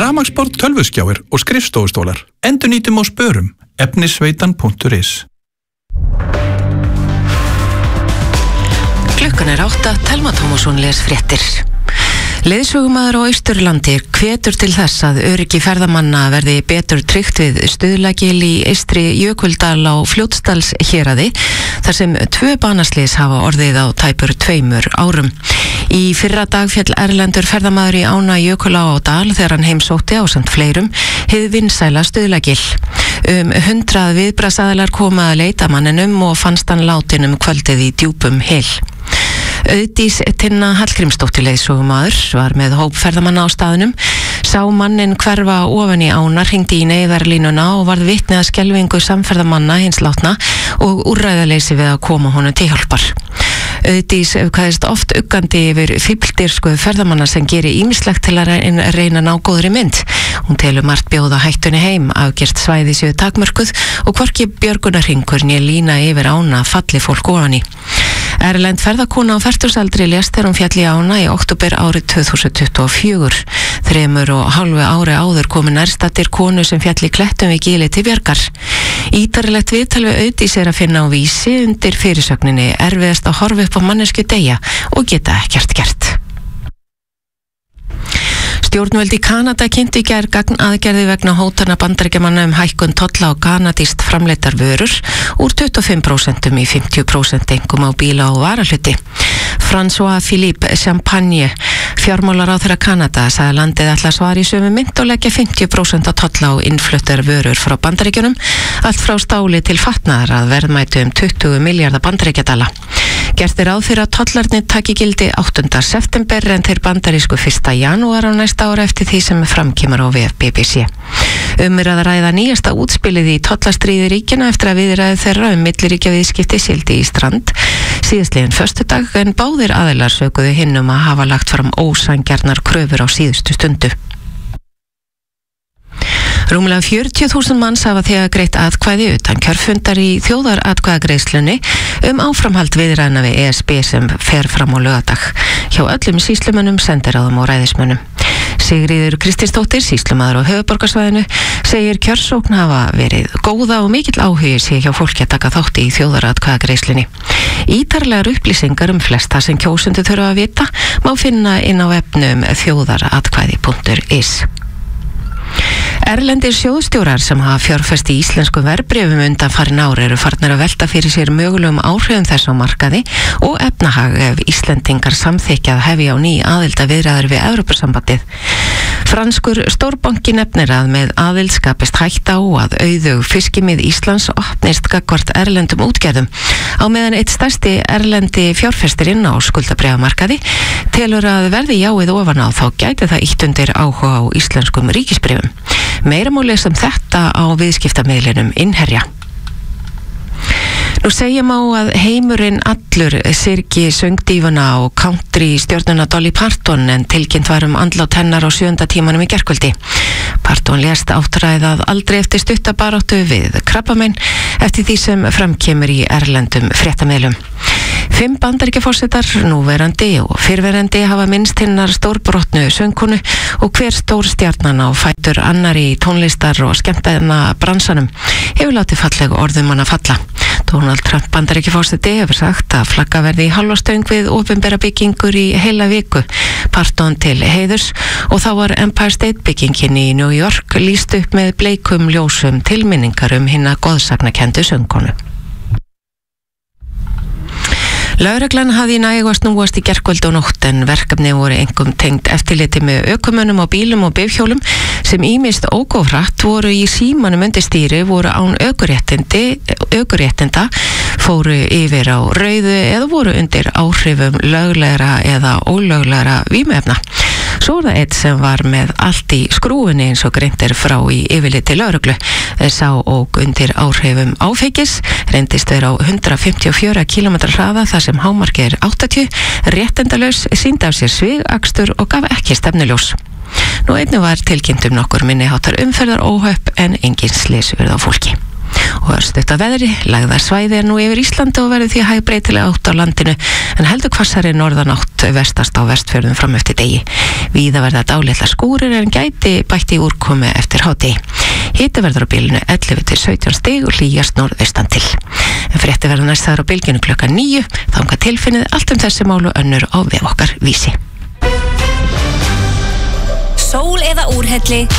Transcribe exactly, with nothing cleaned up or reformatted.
Rafmagnsborð, tölvuskjáir og skrifstofustólar. Endurnýtum og spörum. efnisveitan punktur is. Klukkan er átta, Telma Tómasson les fréttir. Leiðsögumaður á Austurlandi hvetur til þess að öryggi ferðamanna verði betur tryggt við Stuðlagil í Eystri Jökuldal á Fljótsdals héraði, þar sem tvö banaslys hafa orðið á tæpur tveimur árum. Í fyrra dag féll erlendur ferðamaður í ána Jökulá á Dal þegar hann heimsótti ásamt fleirum hið vinsæla Stuðlagil. Um hundrað viðbragðsaðilar koma að leita manninum og fannst hann látinn um kvöldið í djúpum hyl. Auðdís Tinna Hallgrímsdóttir leiðsögumaður var með hóp ferðamanna á staðnum, sá mannin hverfa ofan í ána, hringdi í neyðarlínuna og varð vitni að skelfingu samferðamanna hins látna og úrræðaleysi við að koma honum til hjálpar. Auðdís kveðist oft uggandi yfir fífldirsku ferðamanna sem gerir ýmislegt til að reyna að ná góðri mynd. Hún telur margt bjóða hættunni heim, afgjert svæði séu takmörkuð og hvorki björgunarhringur né lína yfir ána falli fólk ofan í. Erlend ferðakona á fertugsaldri lést þegar hún féll í ána í október árið tvö þúsund tuttugu og fjögur. Þremur og hálfu ári áður komu nærstaddir konu sem féll í klettum við Gili til bjargar. Ítarlegt viðtal við Auðdís er að finna á Vísi undir fyrirsögninni erfiðast að horfa upp á mannesku deyja og geta ekkert gert. Stjórnvöld í Kanada kynntu í gær gagnaðgerði vegna hótana Bandaríkjamanna um hækkun tolla á kanadískt framleiddar vörur úr tuttugu og fimm prósent í fimmtíu prósent einkum á bíla og varahluti. François Philippe Champagne, fjármálaráðherra Kanada, sagði landið ætla að svara í sömu mynt og leggja fimmtíu prósent á tolla á innfluttar vörur frá Bandaríkjunum, allt frá stáli til fatnaðar að verðmætu um tuttugu milljarða bandaríkjadala. Gert er ráð fyrir að tollarnir taki gildi áttunda september en þeir bandarísku fyrsta janúar á næsta ára eftir því sem framkemur á vef B B C. Um er að ræða nýjasta útspilið í tollastríði ríkina eftir að viðræðu þeirra um milliríkja viðskipti sigldi í strand síðastliðinn föstudag en báðir aðilar sökuðu hinn um að hafa lagt fram ósangjarnar kröfur á síðustu stundu. Rúmlega fjörutíu þúsund manns hafa þegar greitt atkvæði utan kjörfundar í þjóðaratkvæðagreiðslunni um áframhald viðræðna við E S B sem fer fram á laugardag hjá öllum sýslumönnum, sendiráðum og ræðismönnum. Sigríður Kristinsdóttir, sýslumaður á höfuðborgarsvæðinu, segir kjörsókn hafa verið góða og mikill áhugi sé hjá fólki að taka þátt í þjóðaratkvæðagreiðslunni. Ítarlegar upplýsingar um flesta sem kjósendur þurfa að vita má finna inn á vefnum þjóðaratkvæði punktur is. Erlendir sjóðstjórar sem hafa fjárfest í íslensku verðbréfum undanfarin ár eru farnir að velta fyrir sér mögulegum áhrifum þess á markaði og efnahag ef Íslendingar samþykkja að hefja á ný aðilda viðræður við Evrópusambandið. Franskur stórbanki nefnir að með aðild skapist hætta á að auðug fiskimið Íslands opnist gagnvart erlendum útgerðum. Á meðan eitt stærsti erlendi fjárfestirinn á skuldabréfamarkaði telur að verði jáið ofan á þá gæti það ítt undir áhuga á íslenskum ríkisbréfum. Meira má lesa um þetta á viðskiptamiðlinum Innherja. Nú segjum á að heimurinn allur syrgi söngdífuna og country stjörnuna Dolly Parton en tilkynnt var um andlát hennar á sjöunda tímanum í gærkvöldi. Parton lést áttræðað aldrei eftir stuttabaráttu við krabbamein eftir því sem framkemur í erlendum fréttamiðlum. Fimm bandaríkjaforsetar, núverandi og fyrrverandi hafa minnst hinnar stórbrotnu söngkonu og hver stór stjarnan á fætur annari í tónlistar og skemmtana bransanum hefur látið falleg orðum hana falla. Donald Trump bandaríkjaforseti hefur sagt að flagga verði í hálfa stöng við opinbera byggingur í heila viku, Parton til heiðurs og þá var Empire State byggingin í New York lýst upp með bleikum ljósum tilminningar um hinna goðsagnakenndu söngkonu. Lögreglan hafði nægu að snúast í gærkvöld og nótt en verkefni voru einkum tengd eftirliti með ökumönnum á bílum og bifhjólum sem ýmist ógófrætt voru í símanum undir stýri, voru án ökuréttindi, ökuréttinda, fóru yfir á rauðu eða voru undir áhrifum löglegra eða ólöglegra vímuefna. Svo er það eitt sem var með allt í skrúinni eins og greint er frá í yfirliti lögreglu. Sá og undir áhrifum áfengis reyndist vera á hundrað fimmtíu og fjögurra kílómetra hraða þar sem hámarkið er áttatíu, réttindalaus, sýndi af sér svigakstur og gaf ekki stefnuljós. Nú einnig var tilkynnt um nokkur minniháttar umferðaróhöpp en engin slys urðu á fólki. Og örstutt að veðri, lægða svæði er nú yfir Íslandi og verður því að hæg breytilega átt á landinu, en heldur hvassari norðanátt vestast á vestfjörðum fram eftir degi. Víða verða dálitlar skúrir en gæti bætti úrkomu eftir hádegi. Hiti verður á bilinu ellefu til sautján stig og hlýjast norðaustan til. En frétti verður næst þar á bylginu klukkan níu, þangað tilfinnið allt um þessi mál og önnur á vef okkar Vísi. Sól eða úrhelli